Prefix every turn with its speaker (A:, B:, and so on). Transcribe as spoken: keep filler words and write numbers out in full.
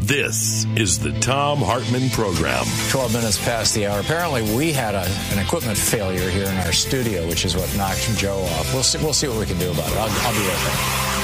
A: This is the Thom Hartmann Program.
B: twelve minutes past the hour. Apparently, we had a, an equipment failure here in our studio, which is what knocked Joe off. We'll see, we'll see what we can do about it. I'll, I'll be right back.